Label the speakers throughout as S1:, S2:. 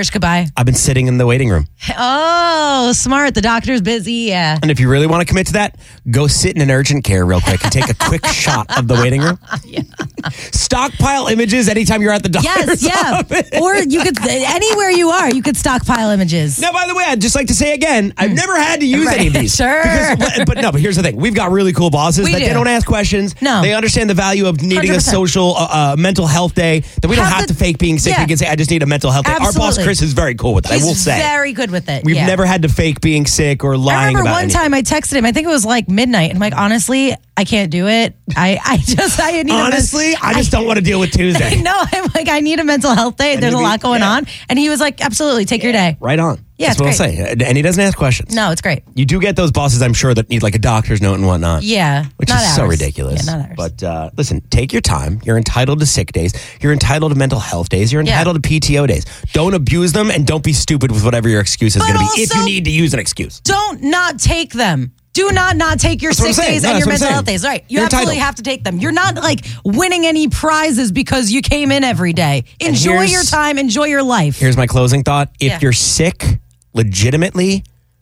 S1: nurse goodbye?
S2: I've been sitting in the waiting room.
S1: Oh, smart. The doctor's busy. Yeah.
S2: And if you really want to commit to that, go sit in an urgent care real quick and take a quick shot of the waiting room.
S1: Yeah.
S2: Stockpile images anytime you're at the doctor's office.
S1: Or you could, anywhere you are, you could stockpile images.
S2: Now, by the way, I'd just like to say again, I've never had to use any of these.
S1: Sure.
S2: But here's the thing. We've got really cool bosses that they don't ask questions.
S1: No.
S2: They understand the value of needing
S1: 100%.
S2: a social mental health day, that we don't have to fake being sick. We can say, I just need a mental health day.
S1: Absolutely.
S2: Our boss, Chris, is very cool with it, I will say.
S1: He's very good with it.
S2: We've never had to fake being sick or lying about anything.
S1: I remember one time I texted him, I think it was like midnight, and I'm like, honestly, I can't do it. I need
S2: Honestly, I just don't want to deal with Tuesday.
S1: No, I'm like, I need a mental health day. There's a lot going on. And he was like, absolutely, take your day.
S2: Right on.
S1: Yeah,
S2: that's what I'll say. And he doesn't ask questions.
S1: No, it's great.
S2: You do get those bosses, I'm sure, that need like a doctor's note and whatnot.
S1: Yeah.
S2: Which
S1: not
S2: is
S1: ours.
S2: so ridiculous.
S1: Yeah, not ours.
S2: But listen, take your time. You're entitled to sick days. You're entitled to mental health days. You're entitled to PTO days. Don't abuse them, and don't be stupid with whatever your excuse is going to be if you need to use an excuse.
S1: Don't not take them. Do not take your sick days and your mental health days. Right. You absolutely have to take them. You're not like winning any prizes because you came in every day. Enjoy your time. Enjoy your life.
S2: Here's my closing thought. If you're sick, legitimately,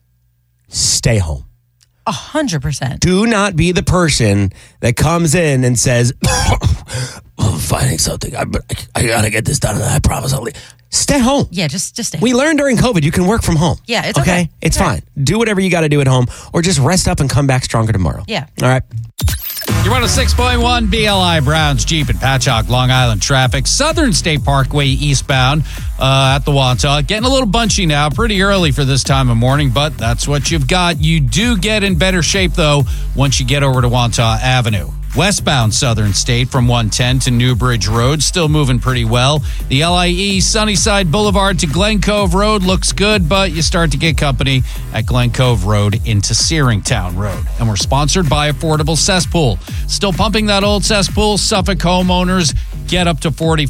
S2: stay home.
S1: 100%.
S2: Do not be the person that comes in and says, I'm finding something. I got to get this done. And I promise I'll leave. Stay home.
S1: Yeah, just stay home.
S2: We learned during COVID you can work from home.
S1: Yeah, it's okay.
S2: It's fine. Do whatever you got to do at home, or just rest up and come back stronger tomorrow.
S1: Yeah.
S2: All right.
S3: You're on a 6.1 BLI Browns Jeep and Patchogue, Long Island traffic. Southern State Parkway eastbound at the Wantagh. Getting a little bunchy now. Pretty early for this time of morning, but that's what you've got. You do get in better shape, though, once you get over to Wantagh Avenue. Westbound Southern State from 110 to Newbridge Road, still moving pretty well. The LIE Sunnyside Boulevard to Glen Cove Road looks good, but you start to get company at Glen Cove Road into Searingtown Road. And we're sponsored by Affordable Cesspool. Still pumping that old cesspool? Suffolk homeowners get up to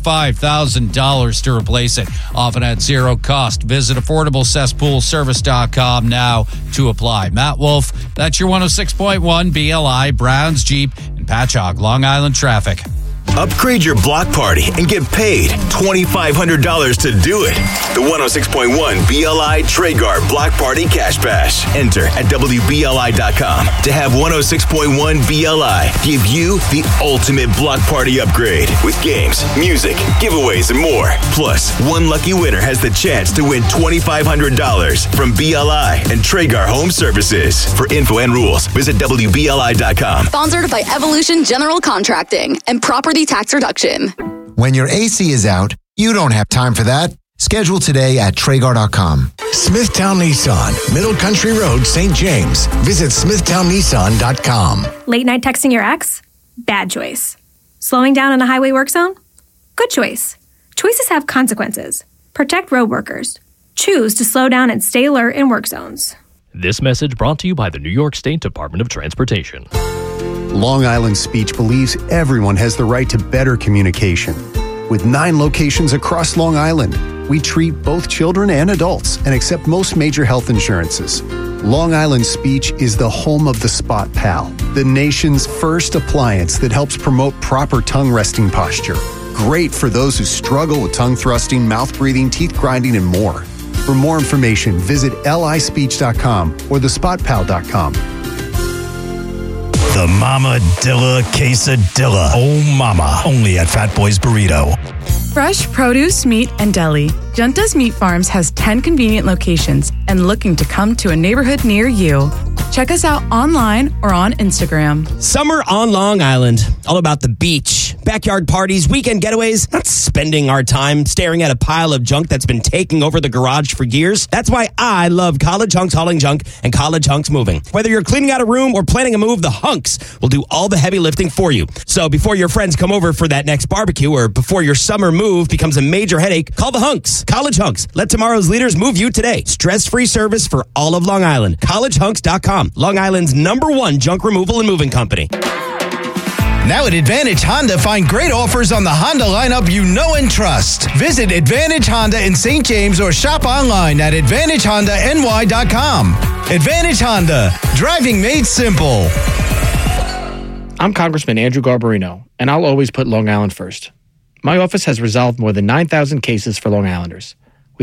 S3: $45,000 to replace it, often at zero cost. Visit AffordableCesspoolService.com now to apply. Matt Wolf, that's your 106.1 BLI Browns Jeep and Patchogue, Long Island traffic.
S4: Upgrade your block party and get paid $2,500 to do it. The 106.1 BLI Traeger Block Party Cash Bash. Enter at WBLI.com to have 106.1 BLI give you the ultimate block party upgrade with games, music, giveaways, and more. Plus, one lucky winner has the chance to win $2,500 from BLI and Traeger Home Services. For info and rules, visit WBLI.com.
S5: Sponsored by Evolution General Contracting and Property Tax Reduction.
S6: When your AC is out, you don't have time for that. Schedule today at Traeger.com.
S7: Smithtown Nissan, Middle Country Road, St. James. Visit SmithtownNissan.com.
S8: Late night texting your ex? Bad choice. Slowing down in a highway work zone? Good choice. Choices have consequences. Protect road workers. Choose to slow down and stay alert in work zones.
S9: This message brought to you by the New York State Department of Transportation.
S10: Long Island Speech believes everyone has the right to better communication. With 9 locations across Long Island, we treat both children and adults and accept most major health insurances. Long Island Speech is the home of the Spot Pal, the nation's first appliance that helps promote proper tongue resting posture. Great for those who struggle with tongue thrusting, mouth breathing, teeth grinding, and more. For more information, visit lispeech.com or thespotpal.com.
S11: The Mama Dilla Quesadilla. Oh, mama. Only at Fat Boy's Burrito.
S12: Fresh produce, meat, and deli. Junta's Meat Farms has 10 convenient locations and looking to come to a neighborhood near you. Check us out online or on Instagram.
S2: Summer on Long Island. All about the beach, backyard parties, weekend getaways, not spending our time staring at a pile of junk that's been taking over the garage for years. That's why I love College Hunks Hauling Junk and College Hunks Moving. Whether you're cleaning out a room or planning a move, the Hunks will do all the heavy lifting for you. So before your friends come over for that next barbecue or before your summer move becomes a major headache, call the Hunks. College Hunks. Let tomorrow's leaders move you today. Stress-free service for all of Long Island. CollegeHunks.com. Long Island's #1 junk removal and moving company.
S13: Now at Advantage Honda, find great offers on the Honda lineup you know and trust. Visit Advantage Honda in St. James or shop online at AdvantageHondaNY.com. Advantage Honda, driving made simple.
S14: I'm Congressman Andrew Garbarino, and I'll always put Long Island first. My office has resolved more than 9,000 cases for Long Islanders.